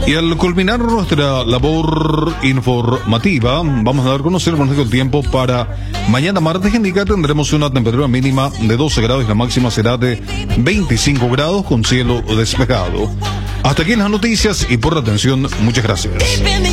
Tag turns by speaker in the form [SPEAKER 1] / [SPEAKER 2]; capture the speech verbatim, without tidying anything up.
[SPEAKER 1] Y al culminar nuestra labor informativa, vamos a dar a conocer el pronóstico del tiempo para mañana martes, que indica que tendremos una temperatura mínima de doce grados y la máxima será de veinticinco grados con cielo despejado. Hasta aquí las noticias y por la atención, muchas gracias.